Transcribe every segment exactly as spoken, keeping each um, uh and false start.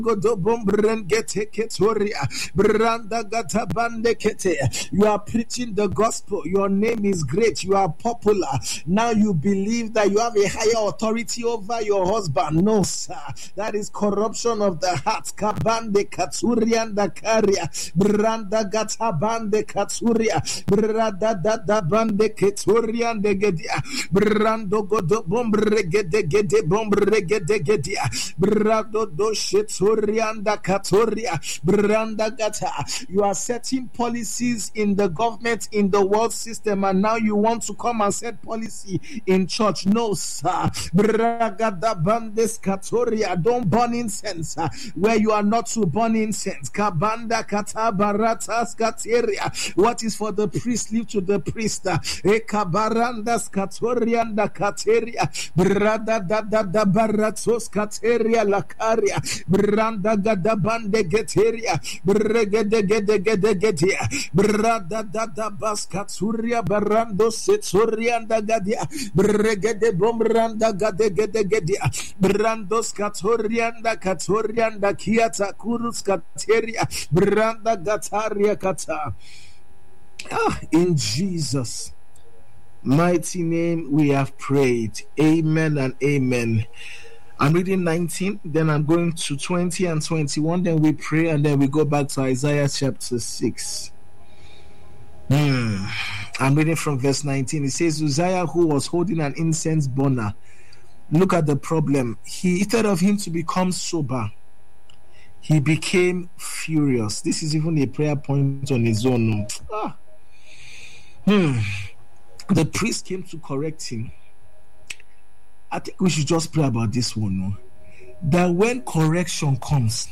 You are preaching the gospel. Your name is great. You are popular. Now you believe that you have a higher authority over your husband. No, sir. That is corruption of the heart. Kabande Katurian Dakaria. Branda Gatabande Katuria. Brada Dada Bande Keturian de Gedia. Brando Godo Bombregede Gede Bombregede Gedia. Brado Dosheturian da Katuria. Branda Gata. You are setting policies in the government, in the world system, and now you want to come and set policy in church. No, sir. Bragada Bandes Katuria. Don't burn incense uh, where you are not to burn incense. Kabanda Katabaratas Kateria. What is for the priest, leave to the priest. Ekabarandas Katorianda Kateria. Brada da da da baratos Kateria Lakaria. Branda Gada Bande Geteria. Bregede Gede Gede Gedia. Brada da da bas Katuria Barando Setorianda Gadia. Bregede Bombranda Gade Gede Gedia. Brandos Katorianda Katorianda Kiata Kurus Kateria. Branda Gataria Kata. Ah, in Jesus' mighty name we have prayed. Amen and amen. I'm reading nineteen, then I'm going to twenty and twenty-one, then we pray, and then we go back to Isaiah chapter six. Hmm. I'm reading from verse nineteen. It says, Uzziah, who was holding an incense burner, look at the problem. He, instead of him to become sober, he became furious. This is even a prayer point on his own. Ah. Hmm. The priest came to correct him. I think we should just pray about this one. No? That when correction comes,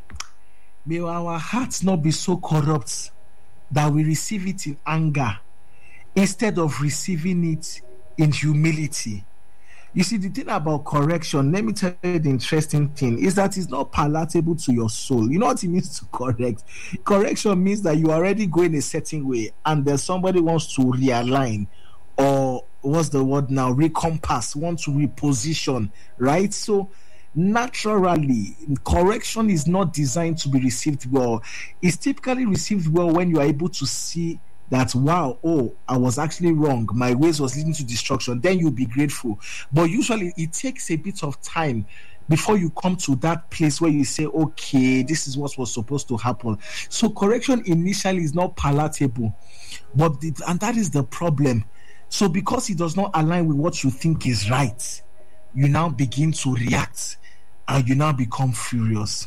may our hearts not be so corrupt that we receive it in anger instead of receiving it in humility. You see, the thing about correction, let me tell you the interesting thing, is that it's not palatable to your soul. You know what it means to correct? Correction means that you are already going a certain way and then somebody wants to realign, or what's the word now, recompass, want to reposition, right? So naturally, correction is not designed to be received well. It's typically received well when you are able to see that, wow, oh, I was actually wrong, my ways was leading to destruction. Then you'll be grateful. But usually it takes a bit of time before you come to that place where you say, okay, this is what was supposed to happen. So correction initially is not palatable, but the, and that is the problem. So because it does not align with what you think is right, you now begin to react and you now become furious.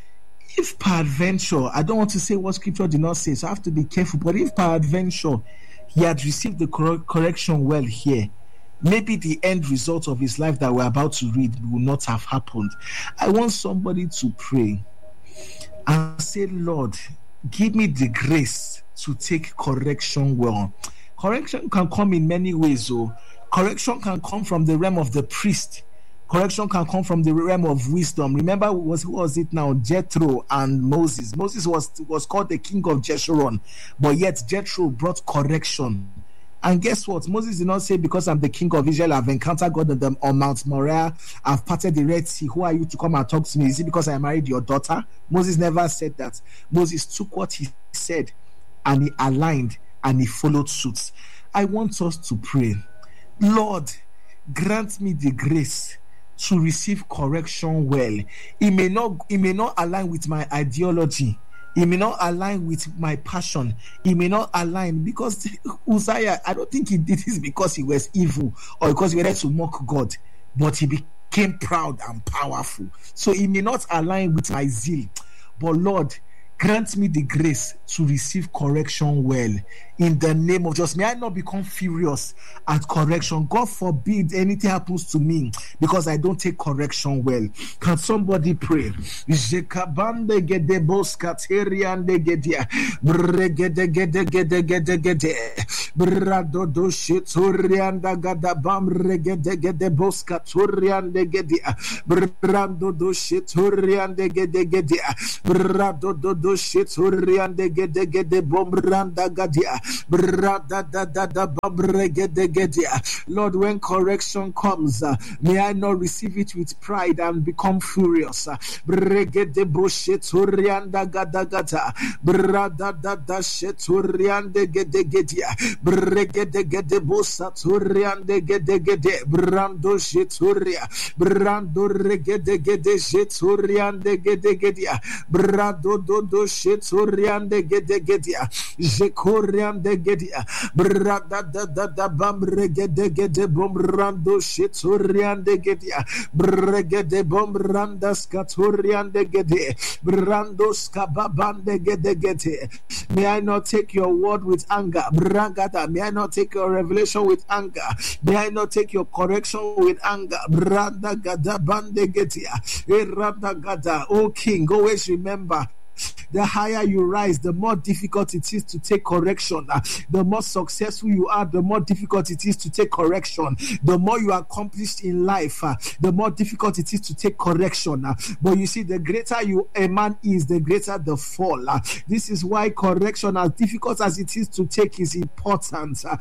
If peradventure, I don't want to say what scripture did not say, so I have to be careful, but if peradventure he had received the cor- correction well here, maybe the end result of his life that we're about to read will not have happened. I want somebody to pray and say, Lord, give me the grace to take correction well. Correction can come in many ways, though. Correction can come from the realm of the priest. Correction can come from the realm of wisdom. Remember, was who was it now? Jethro and Moses. Moses was was called the king of Jeshurun, but yet Jethro brought correction. And guess what? Moses did not say, because I'm the king of Israel, I've encountered God on, the, on Mount Moriah, I've parted the Red Sea. Who are you to come and talk to me? Is it because I married your daughter? Moses never said that. Moses took what he said and he aligned and he followed suit. I want us to pray, Lord, grant me the grace to receive correction well. It may not, it may not align with my ideology. It may not align with my passion. It may not align, because Uzziah, I don't think he did this because he was evil or because he wanted to mock God, but he became proud and powerful. So it may not align with my zeal. But Lord, grant me the grace to receive correction well. In the name of Jesus, may I not become furious at correction. God forbid anything happens to me because I don't take correction well. Can somebody pray? Jekabande gede boskateriande gedia. Bregede gede gede gede gede. Brado do shitorianda gada bam regede gede boskatoriande gedia. Brando do shitoriande gede gedia. Brado do do shitoriande gede gede bombranda gadia. Lord, when correction comes, uh, may I not receive it with pride and become furious. Brando Sheturia, Brando Regede Gede Sheturian de Gede Gedia, Brado Dodo Sheturian de Gede Gedia, Jekorian de Gedia, Brada da da da Bam Regede Gede Bombrando Sheturian de Gedia, Bregede Bombranda Skaturian de Gede, Brando Skababan de Gede Gede. May I not take your word with anger, Bragada, may I not take your revelation with anger, may I not take your correction with anger. Branda gada bande getia. Erada gada. O King, always remember, the higher you rise, the more difficult it is to take correction. Uh, the more successful you are, the more difficult it is to take correction. The more you accomplish in life, uh, the more difficult it is to take correction. Uh, but you see, the greater you a man is, the greater the fall. Uh, this is why correction, as difficult as it is to take, is important. Uh,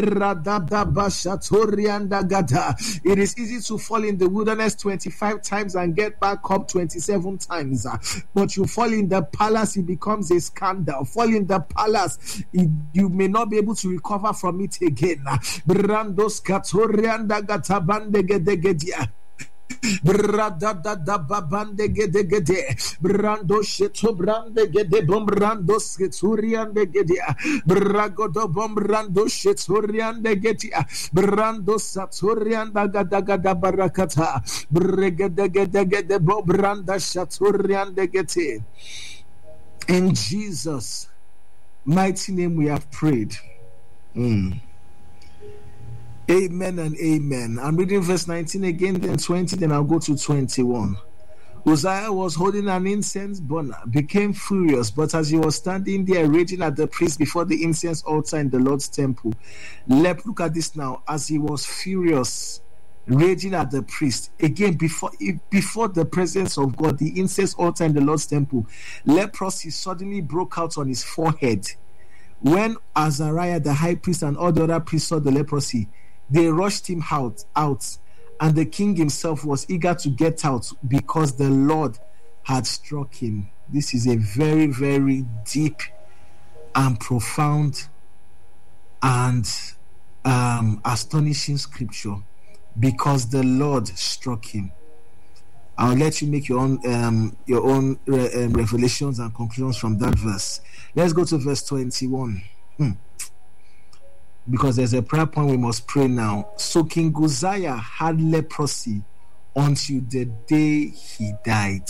it is easy to fall in the wilderness twenty-five times and get back up twenty-seven times. Uh, but you fall in the palace, it becomes a scandal. Fall in the palace, it, you may not be able to recover from it again. Brandos katorianda gatabande gedegedia. Brada da da babande gede gede brando sheto brande gede bombrando sketuriande gede bragodo bombrando sheturiande gede brando saturianda gada gada barakata bregede gede gede bombranda shaturiande gede. In Jesus' mighty name we have prayed. Mm. Amen and amen. I'm reading verse nineteen again, then twenty, then I'll go to twenty-one. Uzziah was holding an incense burner, became furious, but as he was standing there raging at the priest before the incense altar in the Lord's temple, let look at this now. As he was furious, raging at the priest, again before before the presence of God, the incense altar in the Lord's temple, leprosy suddenly broke out on his forehead. When Azariah the high priest and all the other priests saw the leprosy, they rushed him out, out, and the king himself was eager to get out because the Lord had struck him. This is a very, very deep and profound and um, astonishing scripture. Because the Lord struck him. I'll let you make your own um, your own re- um, revelations and conclusions from that verse. Let's go to verse twenty-one. Hmm. Because there's a prayer point we must pray now. So King Uzziah had leprosy until the day he died.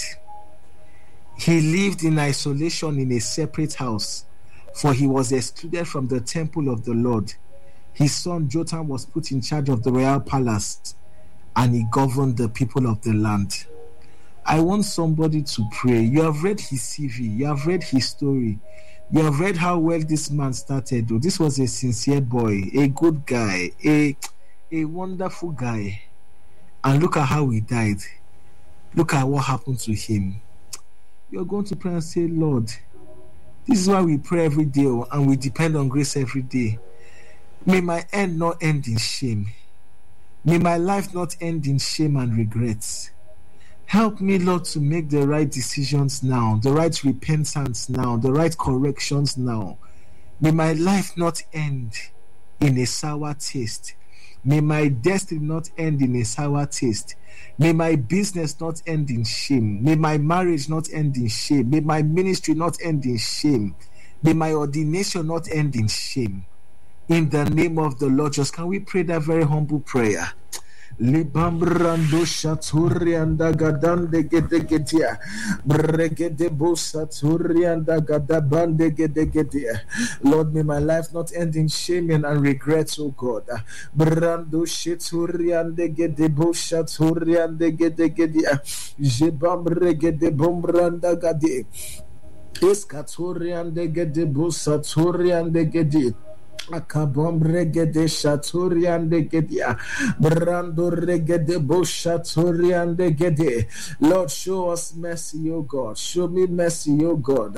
He lived in isolation in a separate house, for he was excluded from the temple of the Lord. His son Jotham was put in charge of the royal palace, and he governed the people of the land. I want somebody to pray. You have read his C V. You have read his story. You have read how well this man started. This was a sincere boy, a good guy, a, a wonderful guy. And look at how he died. Look at what happened to him. You're going to pray and say, Lord, this is why we pray every day and we depend on grace every day. May my end not end in shame. May my life not end in shame and regrets. Help me, Lord, to make the right decisions now, the right repentance now, the right corrections now. May my life not end in a sour taste. May my destiny not end in a sour taste. May my business not end in shame. May my marriage not end in shame. May my ministry not end in shame. May my ordination not end in shame. In the name of the Lord, just can we pray that very humble prayer? Libambrando Shaturianda Gadande Gedegetia Bregede Bosaturianda Gadabande Gedegetia. Lord, may my life not end in shame and regret, oh God. Brando Sheturiande Gede Bosaturiande Gedegetia Jebamregede Bombranda Gade Escaturiande Gede Bosaturiande Gede Akabom regede shaturian de gedia, brando regede bo shaturian de gede. Lord, show us mercy, O God. Show me mercy, O God.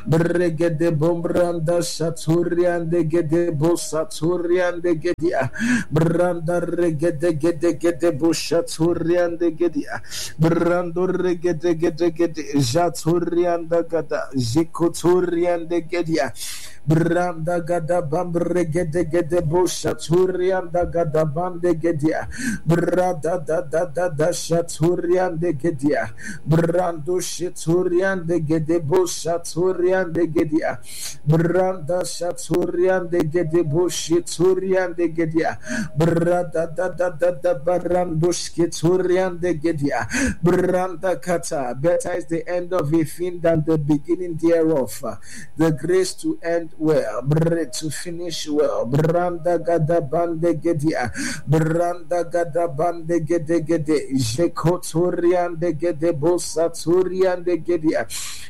Bregede bombranda shaturian de gede bo saturian de gedia, branda regede gede gede bo shaturian de gedia, brando regede gede gede jaturian da gada, jikoturian de gedia. Branda gada bambre gede gede bosha turianda gada bande gedia. Brada da da da da shaturiande gedia. Brando shituriande gede bosha turiande gedia. Branda shaturiande gede boshi turiande gedia. Brada da da da da barando shituriande gedia. Branda kata. Better is the end of a thing than the beginning thereof. The grace to end well, to finish well. Branda gada bande gedia, branda gada bande gede gede, jekotorian de gede bosaturian de gedia,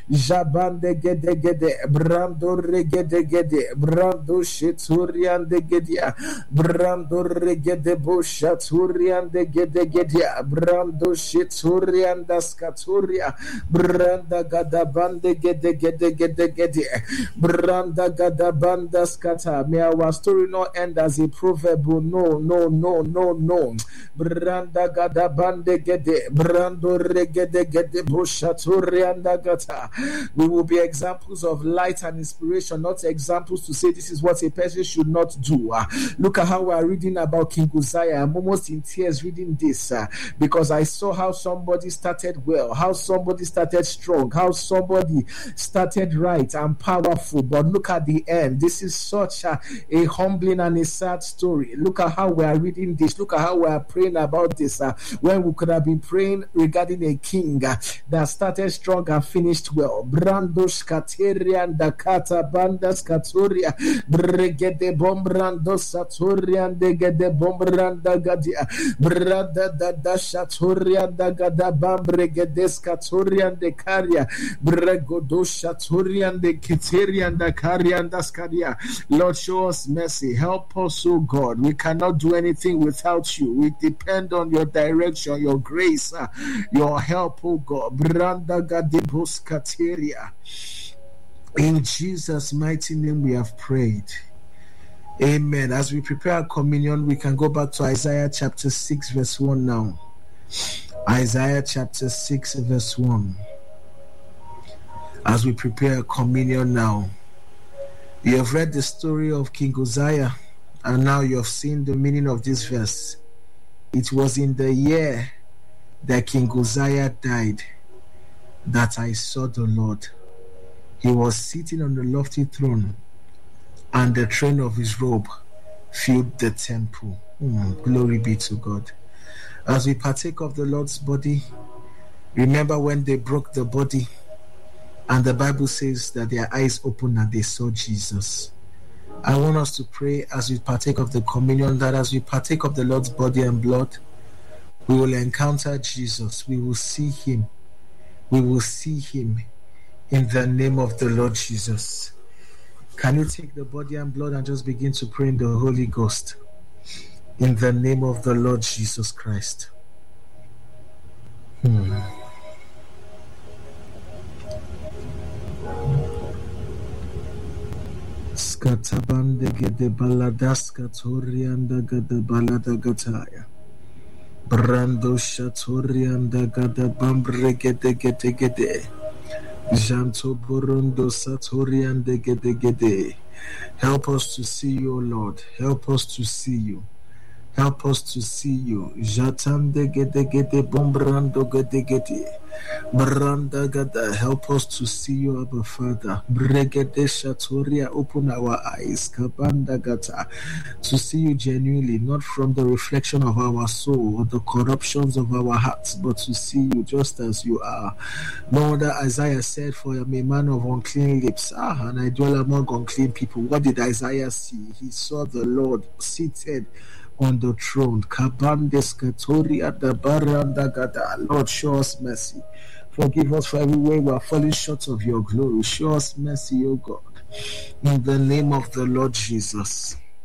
jabande gede gede, brando regede gede, brando shiturian de gedia, brando regede bosaturian de gede gedia, brando shiturian daskaturia, branda gada bande gede gede gede gede, branda gada banda skata. May our story not end as a proverb. No, no, no, no, no. Branda gada bande gede, brando regede gede boshaturianda gata. We will be examples of light and inspiration, not examples to say this is what a person should not do. Uh, look at how we are reading about King Uzziah. I'm almost in tears reading this uh, because I saw how somebody started well, how somebody started strong, how somebody started right and powerful. But look at the end. This is such a, a humbling and a sad story. Look at how we are reading this. Look at how we are praying about this. Uh, when we could have been praying regarding a king uh, that started strong and finished well. Brandos Katerian Dakata Bandas Katoria Bregede Bombrando Satorian de Gede Bombranda Gadia Brada Dada Shatorian Dagada Bambregedes Katorian de Caria Bregodo Shatorian de Kiterian da Karian Daskadia. Lord, show us mercy. Help us, oh God. We cannot do anything without you. We depend on your direction, your grace, uh, your help, oh God. Branda Gadibus Kateria. In Jesus' mighty name we have prayed. Amen. As we prepare our communion, we can go back to Isaiah chapter six, verse one now. Isaiah chapter six, verse one. As we prepare communion now, you have read the story of King Uzziah, and now you have seen the meaning of this verse. It was in the year that King Uzziah died that I saw the Lord. He was sitting on the lofty throne, and the train of his robe filled the temple. Mm, glory be to God. As we partake of the Lord's body, remember when they broke the body, and the Bible says that their eyes opened and they saw Jesus. I want us to pray as we partake of the communion, that as we partake of the Lord's body and blood, we will encounter Jesus. We will see him. We will see him in the name of the Lord Jesus. Can you take the body and blood and just begin to pray in the Holy Ghost? In the name of the Lord Jesus Christ. Hmm. Skatabande gede baladaska torianda gada balada gataya. Brando shatorianda gada bambre gede gede gede. Janto borondo satoriande gede gede. Help us to see you, Lord. Help us to see you. Help us to see you. Jatande gede gede bombrando gede gede. Branda gada, help us to see you, Abba Father. Bregede shatoria, open our eyes. Kabanda gata, to see you genuinely, not from the reflection of our soul or the corruptions of our hearts, but to see you just as you are. No wonder Isaiah said, for I am a man of unclean lips. Ah, and I dwell among unclean people. What did Isaiah see? He saw the Lord seated on the throne. Lord, show us mercy. Forgive us for every way we are falling short of your glory. Show us mercy, O God. In the name of the Lord Jesus.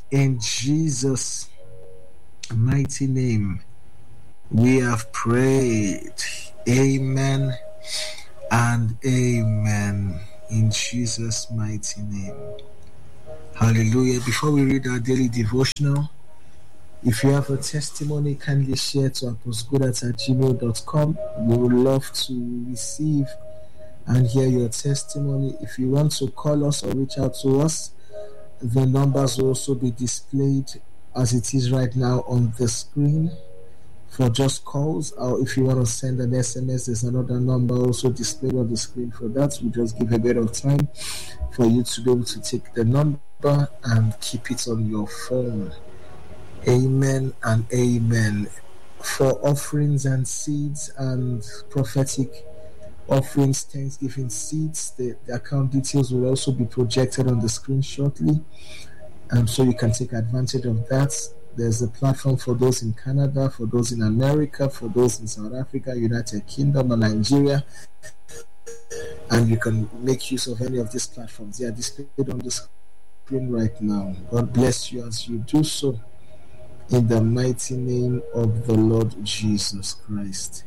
In Jesus' mighty name, we have prayed. Amen and amen. In Jesus' mighty name. Hallelujah. Before we read our daily devotional, if you have a testimony, kindly share to apostlegoodheart at gmail dot com. We would love to receive and hear your testimony. If you want to call us or reach out to us, the numbers will also be displayed as it is right now on the screen for just calls. Or if you want to send an S M S, there's another number also displayed on the screen for that. We just give a bit of time for you to be able to take the number and keep it on your phone. Amen and amen. For offerings and seeds and prophetic offerings, Thanksgiving seeds, the, the account details will also be projected on the screen shortly, and so you can take advantage of that. There's a platform for those in Canada, for those in America, for those in South Africa, United Kingdom, and Nigeria, and you can make use of any of these platforms. They are displayed on the screen right now. God bless you as you do so, in the mighty name of the Lord Jesus Christ.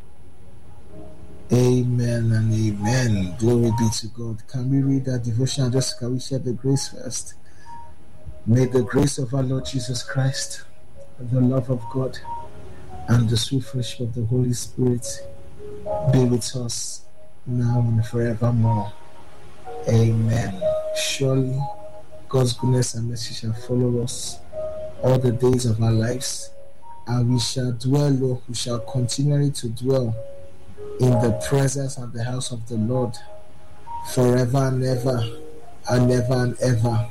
Amen and amen. Glory be to God. Can we read that devotion? Just can we share the grace first? May the grace of our Lord Jesus Christ, the love of God, and the sweet fellowship of the Holy Spirit be with us now and forevermore. Amen. Surely God's goodness and mercy shall follow us all the days of our lives, and we shall dwell, or we shall continually to dwell in the presence of the house of the Lord forever and ever and ever and ever.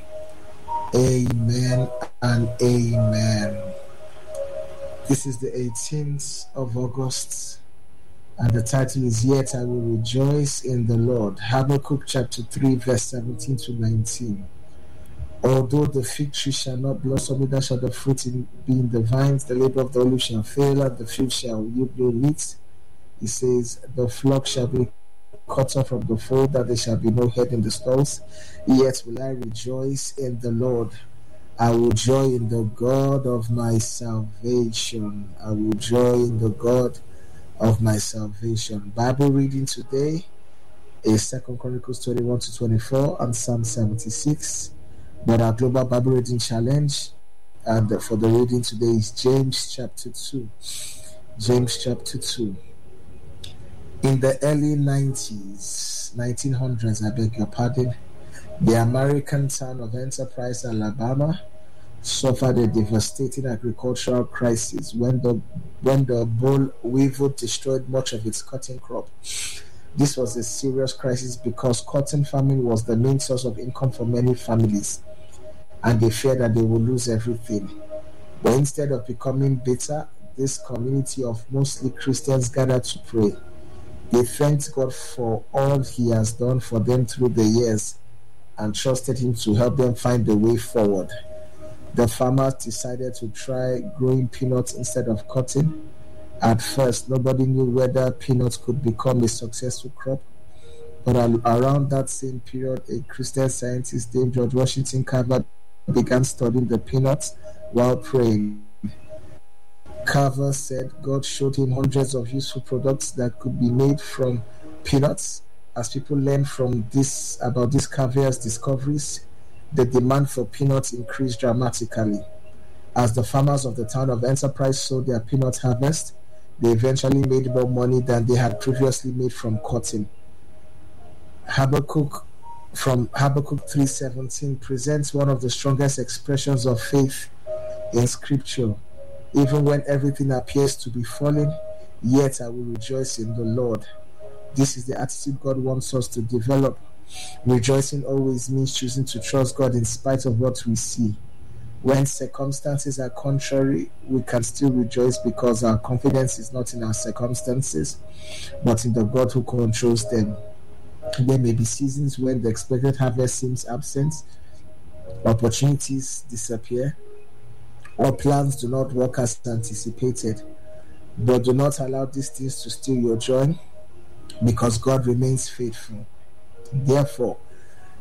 Amen and amen. This is the eighteenth of August, and the title is Yet I Will Rejoice in the Lord. Habakkuk chapter three, verse seventeen to nineteen. Although the fig tree shall not blossom, neither shall the fruit in, be in the vines, the labor of the olive shall fail, and the field shall yield no meat. He says, the flock shall be cut off from the fold, that there shall be no head in the stalls. Yet will I rejoice in the Lord. I will joy in the God of my salvation. I will joy in the God of my salvation. Bible reading today is Second Chronicles twenty-one to twenty-four and Psalm seventy-six. But our global Bible reading challenge, and for the reading today, is James chapter two. James chapter two. In the early nineties, nineteen hundreds, I beg your pardon, the American town of Enterprise, Alabama, suffered a devastating agricultural crisis when the when the boll weevil destroyed much of its cotton crop. This was a serious crisis because cotton farming was the main source of income for many families, and they feared that they would lose everything. But instead of becoming bitter, this community of mostly Christians gathered to pray. They thanked God for all He has done for them through the years and trusted Him to help them find the way forward. The farmers decided to try growing peanuts instead of cotton. At first, nobody knew whether peanuts could become a successful crop, but around that same period, a Christian scientist named George Washington Carver began studying the peanuts while praying. Carver said God showed him hundreds of useful products that could be made from peanuts. As people learned from this about these Carver's discoveries, the demand for peanuts increased dramatically. As the farmers of the town of Enterprise saw their peanut harvest, they eventually made more money than they had previously made from cotton. Habakkuk from Habakkuk three seventeen presents one of the strongest expressions of faith in Scripture. Even when everything appears to be falling, yet I will rejoice in the Lord. This is the attitude God wants us to develop. Rejoicing always means choosing to trust God in spite of what we see. When circumstances are contrary, we can still rejoice because our confidence is not in our circumstances, but in the God who controls them. There may be seasons when the expected harvest seems absent, opportunities disappear, or plans do not work as anticipated. But do not allow these things to steal your joy, because God remains faithful. Therefore,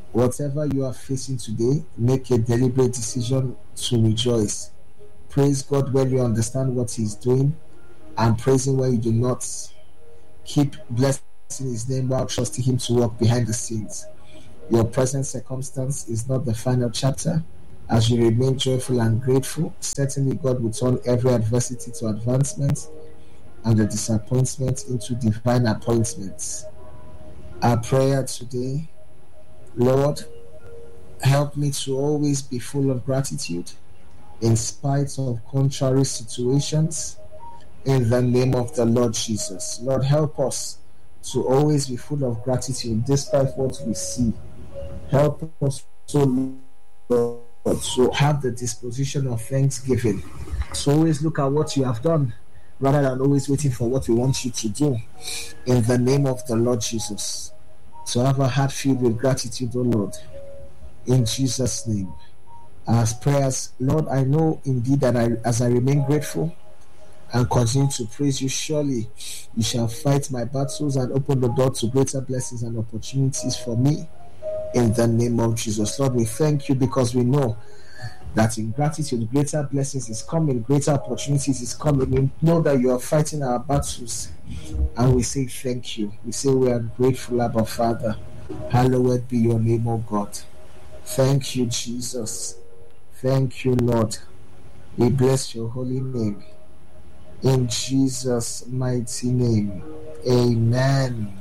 Whatever you are facing today, make a deliberate decision to rejoice. Praise God when you understand what He's doing, and praise Him when you do not. Keep blessing His name while trusting Him to work behind the scenes. Your present circumstance is not the final chapter. As you remain joyful and grateful, certainly God will turn every adversity to advancement and the disappointment into divine appointments. Our prayer today: Lord, help me to always be full of gratitude in spite of contrary situations, in the name of the Lord Jesus. Lord, help us to always be full of gratitude despite what we see. Help us to, Lord, to have the disposition of thanksgiving, to always look at what you have done rather than always waiting for what we want you to do, in the name of the Lord Jesus. To have a heart filled with gratitude, O Lord, in Jesus' name. As prayers, Lord, I know indeed that I, as I remain grateful and continue to praise you, surely you shall fight my battles and open the door to greater blessings and opportunities for me, in the name of Jesus. Lord, we thank you because we know that in gratitude, greater blessings is coming, greater opportunities is coming. We know that you are fighting our battles, and we say thank you. We say we are grateful, Abba Father. Hallowed be your name, O God. Thank you, Jesus. Thank you, Lord. We bless your holy name. In Jesus' mighty name. Amen.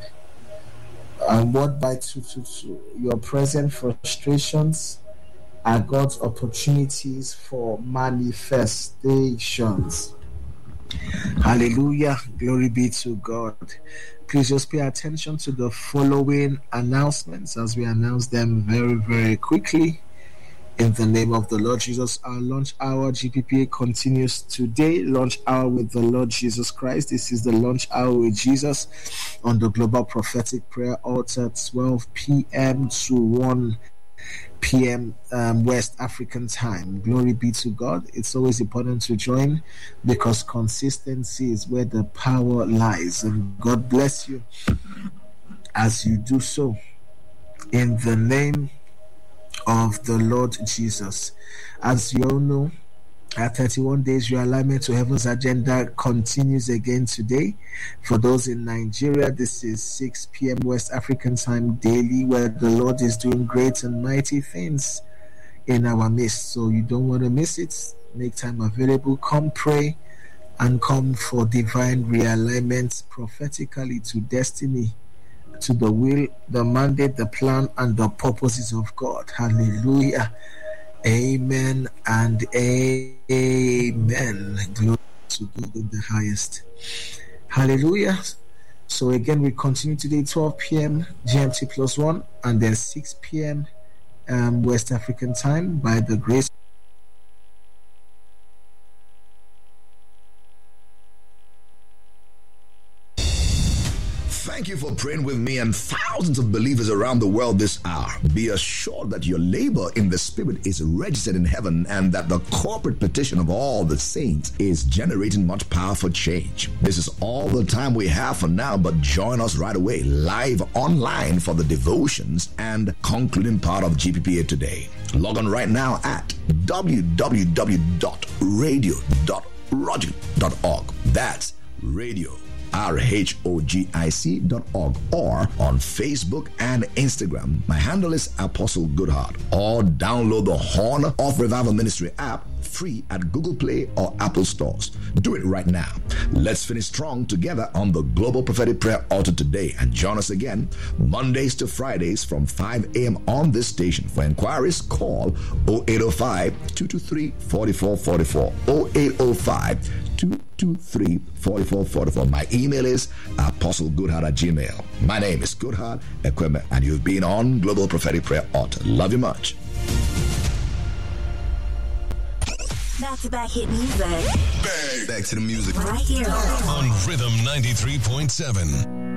And word by two two two. Your present frustrations are God's opportunities for manifestations. Hallelujah. Glory be to God. Please just pay attention to the following announcements as we announce them very, very quickly. In the name of the Lord Jesus, our launch hour G P P A continues today. Launch hour with the Lord Jesus Christ. This is the launch hour with Jesus on the Global Prophetic Prayer Altar, twelve p.m. to one p.m. Um, West African time. Glory be to God. It's always important to join because consistency is where the power lies. And God bless you as you do so. In the name of the Lord Jesus. As you all know, our thirty-one days realignment to heaven's agenda continues again today. For those in Nigeria, this is six p.m. West African time daily, where the Lord is doing great and mighty things in our midst. So you don't want to miss it. Make time available. Come pray and come for divine realignment prophetically to destiny, to the will, the mandate, the plan, and the purposes of God. Hallelujah. Amen and amen. Glory to God in the highest. Hallelujah. So again, we continue today, twelve p.m. G M T plus one, and then six p.m. Um, West African time by the grace. Thank you for praying with me and thousands of believers around the world this hour. Be assured that your labor in the Spirit is registered in heaven and that the corporate petition of all the saints is generating much power for change. This is all the time we have for now, but join us right away live online for the devotions and concluding part of G P P A today. Log on right now at w w w dot radio dot rogic dot org. That's radio. R H O G I C dot org, or on Facebook and Instagram. My handle is Apostle Goodheart, or download the Horn of Revival Ministry app free at Google Play or Apple stores. Do it right now. Let's finish strong together on the Global Prophetic Prayer Altar today, and join us again Mondays to Fridays from five a.m. on this station. For inquiries, call oh eight oh five, two two three, four four four four, oh eight oh five, two two three, four four four four. My email is apostlegoodheart at gmail. My name is Goodheart Equipment, and you've been on Global Prophetic Prayer Altar. Love you much. Back to back hit music. Bang. Back to the music. Right here on Rhythm ninety-three point seven.